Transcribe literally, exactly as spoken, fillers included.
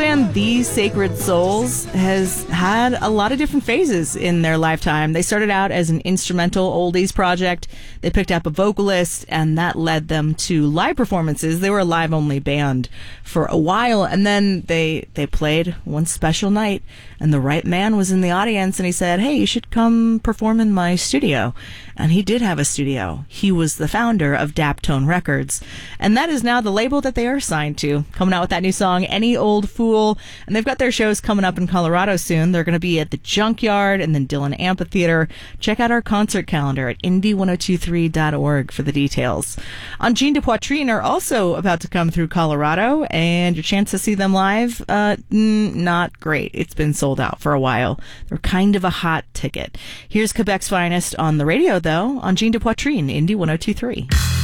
band These Sacred Souls has had a lot of different phases in their lifetime. They started out as an instrumental oldies project. They picked up a vocalist, and that led them to live performances. They were a live-only band for a while, and then they they played one special night, and the right man was in the audience, and he said, hey, you should come perform in my studio. And he did have a studio. He was the founder of Daptone Records, and that is now the label that they are signed to, coming out with that new song, Any Old Fool. And they've got their shows coming up in Colorado soon. They're going to be at the Junkyard and then Dillon Amphitheater. Check out our concert calendar at indie ten twenty-three dot org for the details. Angine de Poitrine are also about to come through Colorado, and your chance to see them live, uh, not great. It's been sold out for a while. They're kind of a hot ticket. Here's Quebec's finest on the radio, though. Angine de Poitrine, Indie ten twenty-three.